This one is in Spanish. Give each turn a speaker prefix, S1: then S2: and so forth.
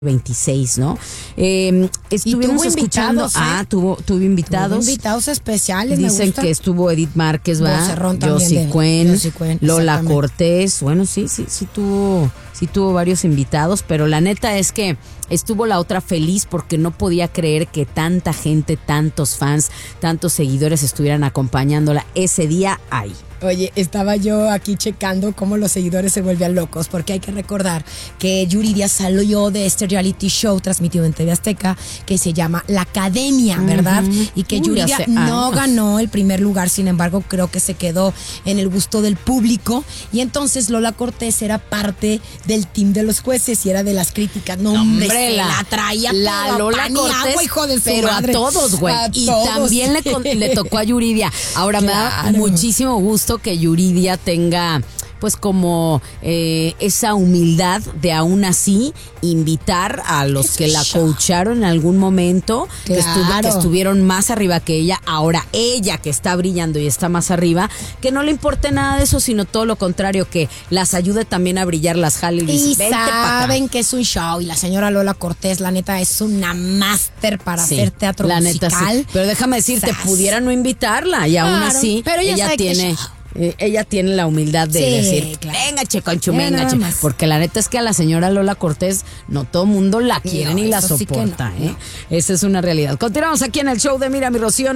S1: 26, ¿no? Estuvimos escuchando. Tuvo invitados.
S2: Tuvo invitados especiales.
S1: Dicen que estuvo Edith Márquez, ¿va?
S2: Josie
S1: Cuen, Lola Cortés. Bueno, sí tuvo varios invitados, pero la neta es que estuvo la otra feliz porque no podía creer que tanta gente, tantos fans, tantos seguidores estuvieran acompañándola ese día ahí.
S2: Oye, estaba yo aquí checando cómo los seguidores se vuelven locos, porque hay que recordar que Yuridia salió de este reality show transmitido en TV Azteca que se llama La Academia, ¿verdad? Y que Yuridia no ganó el primer lugar, sin embargo, creo que se quedó en el gusto del público. Y entonces Lola Cortés era parte del team de los jueces y era de las críticas. No, hombre, se la traía
S1: la Lola Cortés, agua,
S2: hijo de su
S1: pero
S2: madre.
S1: A todos, güey. Y
S2: todos.
S1: También le tocó a Yuridia. Ahora claro. Me da muchísimo gusto que Yuridia tenga pues como esa humildad de aún así invitar a los que la coacharon en algún momento,
S2: claro.
S1: que estuvieron más arriba que ella, ahora ella que está brillando y está más arriba, que no le importe nada de eso, sino todo lo contrario, que las ayude también a brillar, las jale
S2: y saben que es un show. Y la señora Lola Cortés, la neta, es una máster para hacer teatro
S1: la
S2: musical.
S1: Neta, sí. Pero déjame decirte, pudiera no invitarla y aún así
S2: pero ella tiene...
S1: ella tiene la humildad de decir, claro. Venga, Checonchu, venga, porque la neta es que a la señora Lola Cortés no todo mundo la quiere ni la soporta, sí no. Esa es una realidad. Continuamos aquí en el show de Mira mi Rocío.